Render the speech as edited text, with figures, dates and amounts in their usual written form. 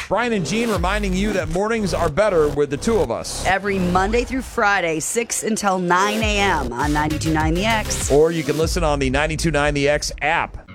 Brian and Gene reminding you that mornings are better with the two of us. Every Monday through Friday, 6 until 9 a.m. on 92.9 The X. Or you can listen on the 92.9 The X app.